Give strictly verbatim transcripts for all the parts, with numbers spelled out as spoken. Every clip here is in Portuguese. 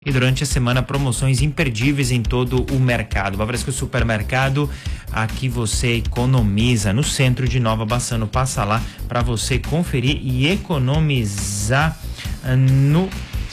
E durante a semana, promoções imperdíveis em todo o mercado. Bradesco Supermercado, aqui você economiza no centro de Nova Bassano. Passa lá para você conferir e economizar no,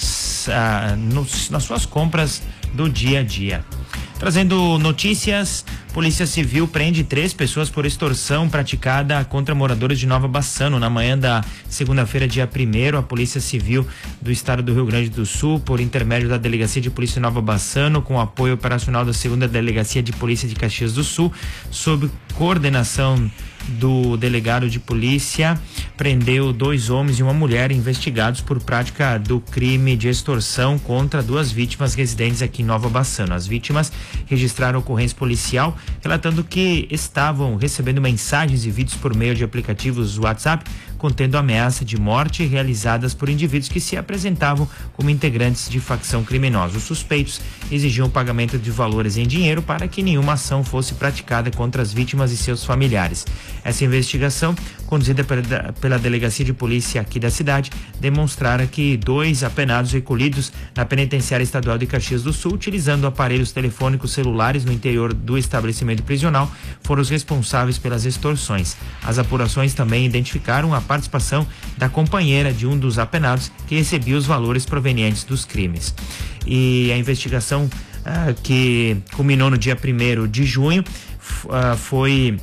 no, nas suas compras do dia a dia. Trazendo notícias, Polícia Civil prende três pessoas por extorsão praticada contra moradores de Nova Bassano. Na manhã da segunda-feira, dia primeiro, a Polícia Civil do Estado do Rio Grande do Sul, por intermédio da Delegacia de Polícia Nova Bassano, com apoio operacional da segunda Delegacia de Polícia de Caxias do Sul, sob coordenação do delegado de polícia, prendeu dois homens e uma mulher investigados por prática do crime de extorsão contra duas vítimas residentes aqui em Nova Bassano. As vítimas registraram ocorrência policial relatando que estavam recebendo mensagens e vídeos por meio de aplicativos WhatsApp contendo ameaça de morte realizadas por indivíduos que se apresentavam como integrantes de facção criminosa. Os suspeitos exigiam o pagamento de valores em dinheiro para que nenhuma ação fosse praticada contra as vítimas e seus familiares. Essa investigação, conduzida pela, pela Delegacia de Polícia aqui da cidade, demonstrara que dois apenados recolhidos na Penitenciária Estadual de Caxias do Sul, utilizando aparelhos telefônicos celulares no interior do estabelecimento prisional, foram os responsáveis pelas extorsões. As apurações também identificaram a participação da companheira de um dos apenados que recebia os valores provenientes dos crimes. E a investigação ah, que culminou no dia primeiro de junho ah, foi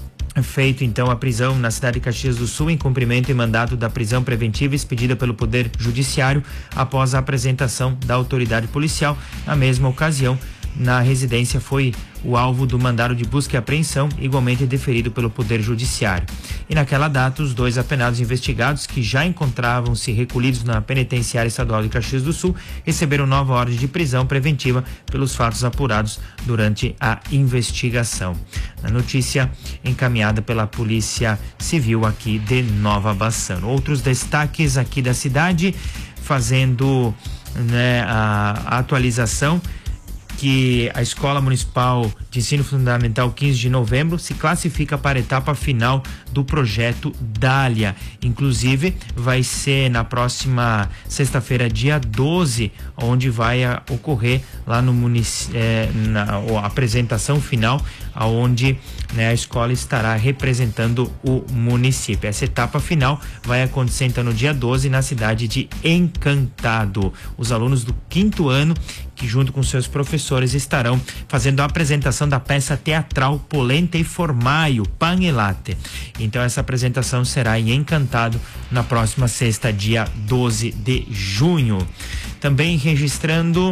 feito então a prisão na cidade de Caxias do Sul em cumprimento e mandato da prisão preventiva expedida pelo Poder Judiciário após a apresentação da autoridade policial. Na mesma ocasião, na residência foi o alvo do mandado de busca e apreensão, igualmente deferido pelo Poder Judiciário. E naquela data, os dois apenados investigados, que já encontravam-se recolhidos na Penitenciária Estadual de Caxias do Sul, receberam nova ordem de prisão preventiva pelos fatos apurados durante a investigação. Na notícia encaminhada pela Polícia Civil aqui de Nova Bassano. Outros destaques aqui da cidade, fazendo né, a, a atualização que a Escola Municipal de Ensino Fundamental quinze de novembro se classifica para a etapa final do projeto Dália. Inclusive, vai ser na próxima sexta-feira, dia doze, onde vai a, ocorrer lá no município, é, na a apresentação final, aonde né, a escola estará representando o município. Essa etapa final vai acontecer então no dia doze na cidade de Encantado. Os alunos do quinto ano, que junto com seus professores estarão fazendo a apresentação da peça teatral Polenta e Formaio, Pan e Latte. Então essa apresentação será em Encantado na próxima sexta, dia doze de junho. Também registrando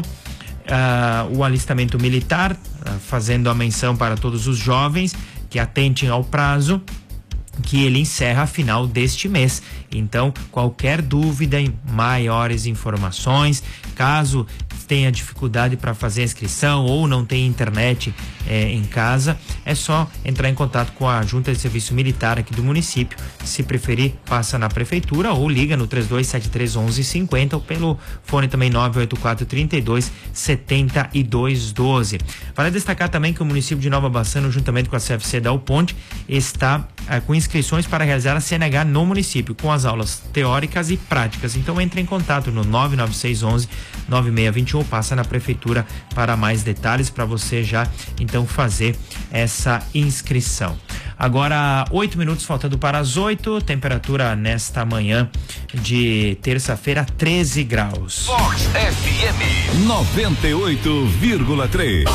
uh, o alistamento militar, uh, fazendo a menção para todos os jovens que atentem ao prazo, que ele encerra a final deste mês. Então, qualquer dúvida em maiores informações, caso tenha dificuldade para fazer a inscrição ou não tenha internet é, em casa, é só entrar em contato com a Junta de Serviço Militar aqui do município. Se preferir, passa na prefeitura ou liga no três dois sete três, onze cinquenta ou pelo fone também nove oito quatro, três dois, sete dois um dois. Vale destacar também que o município de Nova Bassano, juntamente com a C F C Dal Ponte, está é, com inscrições para realizar a C N H no município, com as aulas teóricas e práticas. Então entre em contato no nove nove seis um um, nove seis dois um ou passa na prefeitura para mais detalhes, para você já então fazer essa inscrição. Agora, oito minutos faltando para as oito, temperatura nesta manhã de terça-feira, treze graus. Fox F M noventa e oito vírgula três.